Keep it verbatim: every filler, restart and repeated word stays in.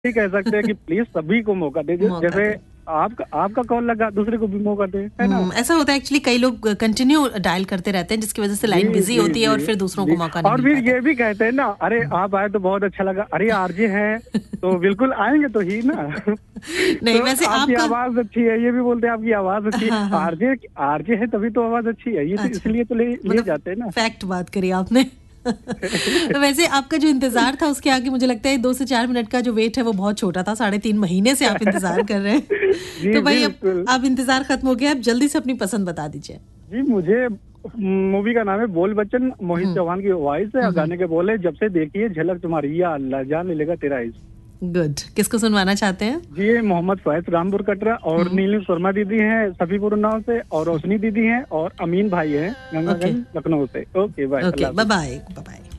ये कह सकते हैं कि प्लीज सभी को मौका दे, जैसे आपका आपका कॉल लगा दूसरे को भी मौका दे, है ना। ऐसा होता है एक्चुअली, कई लोग कंटिन्यू डायल करते रहते हैं जिसकी वजह से लाइन बिजी होती है और फिर दूसरों को मौका नहीं और मिल फिर ये भी कहते हैं ना, अरे आप आए तो बहुत अच्छा लगा, अरे आरजे हैं तो बिल्कुल आएंगे तो ही ना। नहीं तो वैसे आपकी आपका आवाज अच्छी है, ये भी बोलते हैं आपकी आवाज अच्छी है। आरजे आरजे है तभी तो आवाज अच्छी है, ये तो इसलिए तो ले, ले जाते हैं ना। फैक्ट बात करी आपने। तो वैसे आपका जो इंतजार था उसके आगे मुझे लगता है दो से चार मिनट का जो वेट है वो बहुत छोटा था। साढ़े तीन महीने से आप इंतजार कर रहे हैं। तो भाई अब अब इंतजार खत्म हो गया, अब जल्दी से अपनी पसंद बता दीजिए। जी मुझे मूवी का नाम है बोल बच्चन, मोहित चौहान की वॉइस है, गाने के बोले जब से देखिए झलक तुम्हारी, या अल्लाह जान ले लेगा तेरा इश्क। गुड, किसको सुनवाना चाहते हैं? जी ये मोहम्मद फैज रामपुर कटरा और नीलम शर्मा दीदी हैं सफीपुर उन्नाव से, और रोशनी दीदी हैं, और अमीन भाई हैं गंगागंज लखनऊ से। Okay bye, okay bye bye bye.